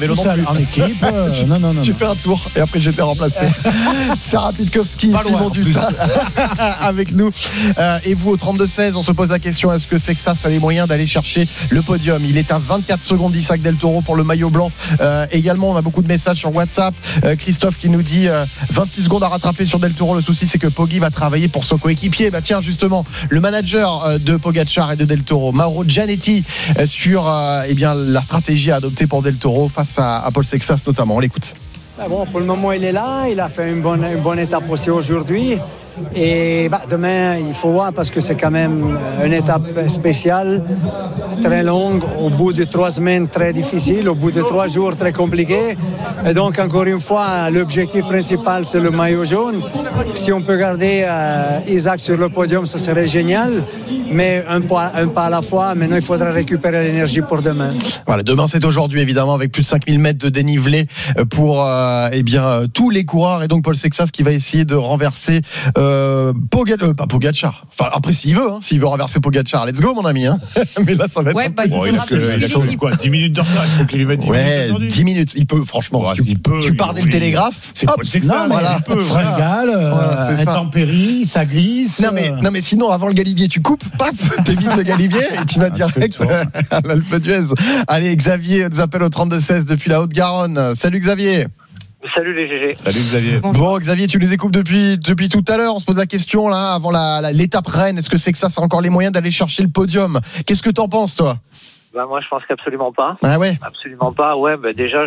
vélo non plus. En équipe. Non. J'ai fait un tour et après j'étais remplacé. Sarah Pitkowski, Simon Dutin avec nous. Et vous au 32-16, on se pose la question, est-ce que Sexas a les moyens d'aller chercher le podium? Il est à 24 secondes d'Isaac Del Toro pour le maillot blanc. Également, on a beaucoup de messages sur WhatsApp. Christophe qui nous dit 26 secondes à rattraper sur Del Toro. Le souci, c'est que Poggi va travailler pour son coéquipier. Bah tiens, justement, le manager de Pogacar et de Del Toro, Mauro Gianetti, sur la stratégie à adopter pour Del Toro face à Paul Sexas notamment. On l'écoute. Bon, pour le moment, il est là. Il a fait une bonne étape aussi aujourd'hui. Et demain, il faut voir parce que c'est quand même une étape spéciale, très longue, au bout de 3 semaines très difficile, au bout de 3 jours très compliqué. Et donc, encore une fois, l'objectif principal, c'est le maillot jaune. Si on peut garder Isaac sur le podium, ça serait génial. Mais un pas à la fois. Maintenant, il faudra récupérer l'énergie pour demain. Voilà, demain, c'est aujourd'hui, évidemment, avec plus de 5000 mètres de dénivelé pour tous les coureurs. Et donc, Paul Sexas qui va essayer de renverser pas Pogacar. Enfin, après, s'il veut renverser Pogacar, let's go, mon ami. Hein. Mais là, ça va être. Il a quoi 10 minutes de retard. Il faut qu'il y mette 10 minutes. 10 minutes. Il peut, franchement. Tu pars dès le télégraphe. C'est Paul Sexas. Non, voilà. Fringale, intempérie, ça glisse. Non, mais sinon, avant le Galibier, tu coupes, paf, t'évites le Galibier et tu vas direct à l'Alpe d'Huez. Allez, Xavier nous appelle au 32-16 depuis la Haute-Garonne. Salut, Xavier. Salut les GG. Salut Xavier. Bon Xavier, tu les écoutes depuis tout à l'heure. On se pose la question là avant l'étape reine. Est-ce que Sexas a encore les moyens d'aller chercher le podium? Qu'est-ce que t'en penses toi? Moi je pense qu'absolument pas. Ah ouais. Absolument pas. Ouais, déjà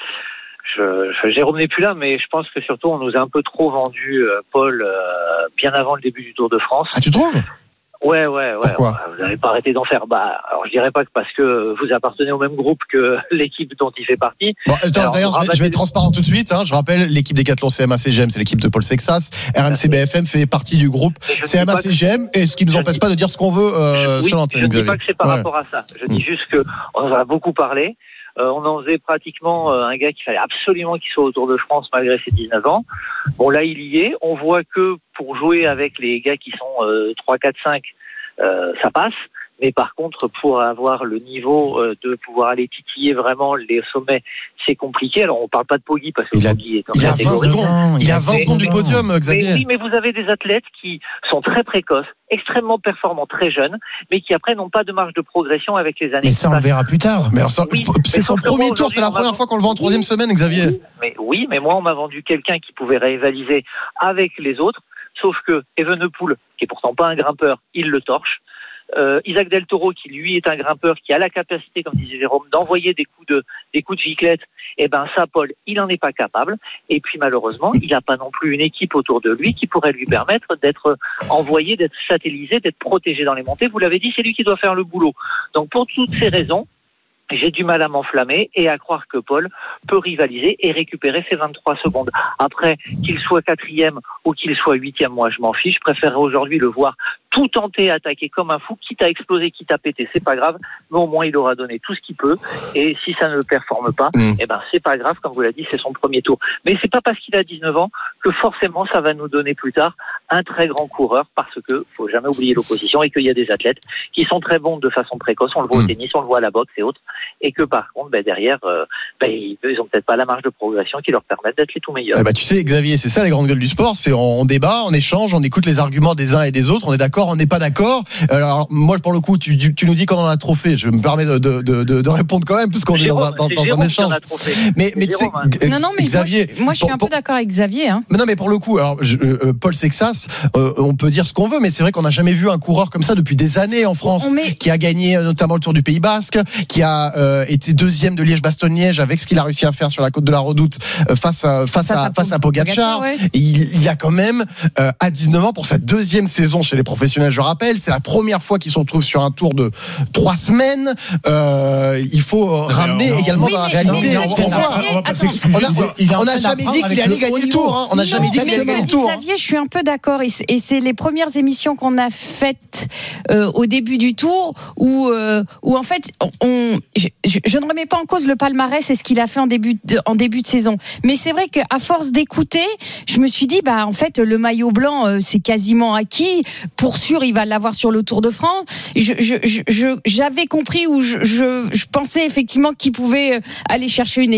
Jérôme n'est plus là, mais je pense que surtout on nous a un peu trop vendu Paul bien avant le début du Tour de France. Ah tu trouves? Ouais. Pourquoi? Vous n'avez pas arrêté d'en faire. Alors je dirais pas que parce que vous appartenez au même groupe que l'équipe dont il fait partie. Bon, d'ailleurs, je vais être transparent tout de suite. Je rappelle, l'équipe Décathlon CMA-CGM, c'est l'équipe de Paul Sexas. RMC BFM fait partie du groupe CMA-CGM, et ce qui nous empêche pas de dire ce qu'on veut sur l'antenne. Je ne dis pas que c'est par rapport à ça. Je dis juste que on en a beaucoup parlé. On en faisait pratiquement un gars qu'il fallait absolument qu'il soit au Tour de France malgré ses 19 ans. Bon, là, il y est. On voit que pour jouer avec les gars qui sont 3, 4, 5, ça passe. Mais par contre, pour avoir le niveau de pouvoir aller titiller vraiment les sommets, c'est compliqué. Alors, on parle pas de Poggi parce que Poggi est en catégorie. Il a 20 secondes du podium, Xavier. Mais vous avez des athlètes qui sont très précoces, extrêmement performants, très jeunes, mais qui après n'ont pas de marge de progression avec les années. Mais ça, on le verra plus tard. Mais c'est son premier tour, c'est la première fois qu'on le voit en 3e semaine, Xavier. Mais moi, on m'a vendu quelqu'un qui pouvait rivaliser avec les autres, sauf que Evenepoel, qui est pourtant pas un grimpeur, il le torche. Isaac Del Toro, qui lui est un grimpeur qui a la capacité, comme disait Jérôme, d'envoyer des coups de giclette, ça, Paul, il n'en est pas capable. Et puis malheureusement, il n'a pas non plus une équipe autour de lui qui pourrait lui permettre d'être envoyé, d'être satellisé, d'être protégé dans les montées. Vous l'avez dit, c'est lui qui doit faire le boulot. Donc pour toutes ces raisons, j'ai du mal à m'enflammer et à croire que Paul peut rivaliser et récupérer ses 23 secondes. Après, qu'il soit 4e ou qu'il soit 8e, moi je m'en fiche. Je préférerais aujourd'hui le voir tout tenter, attaquer comme un fou, quitte à exploser, quitte à péter, c'est pas grave, mais au moins il aura donné tout ce qu'il peut, et si ça ne le performe pas, c'est pas grave, comme vous l'avez dit, c'est son premier tour. Mais c'est pas parce qu'il a 19 ans que forcément ça va nous donner plus tard un très grand coureur, parce que faut jamais oublier l'opposition, et qu'il y a des athlètes qui sont très bons de façon précoce, on le voit au tennis, on le voit à la boxe et autres, et que par contre, derrière, ils ont peut-être pas la marge de progression qui leur permettent d'être les tout meilleurs. Tu sais, Xavier, c'est ça les grandes gueules du sport, c'est on débat, on échange, on écoute les arguments des uns et des autres, on est d'accord, on n'est pas d'accord. Alors moi, pour le coup, tu nous dis qu'on en a trop fait. Je me permets de répondre quand même, puisqu'on est dans un échange. Mais tu sais, Xavier, moi je suis un peu d'accord avec Xavier. Hein. Mais pour le coup, alors Paul Sexas, on peut dire ce qu'on veut, mais c'est vrai qu'on n'a jamais vu un coureur comme ça depuis des années en France, qui a gagné notamment le Tour du Pays Basque, qui a été 2e de Liège-Bastogne-Liège avec ce qu'il a réussi à faire sur la côte de la Redoute face à Pogacar. Ouais. Il y a quand même à 19 ans pour sa 2e saison chez les professionnels. Je rappelle, c'est la première fois qu'ils se retrouvent sur un tour de 3 semaines. Il faut ramener également dans la réalité. On n'a jamais dit qu'il allait gagner le tour. On n'a jamais dit qu'il allait gagner le tour. Xavier, je suis un peu d'accord. Et c'est les premières émissions qu'on a faites au début du tour où en fait, je ne remets pas en cause le palmarès et ce qu'il a fait en début de saison. Mais c'est vrai qu'à force d'écouter, je me suis dit, en fait, le maillot blanc, c'est quasiment acquis. Pour sûr, il va l'avoir sur le Tour de France. J'avais compris, ou je pensais effectivement qu'il pouvait aller chercher une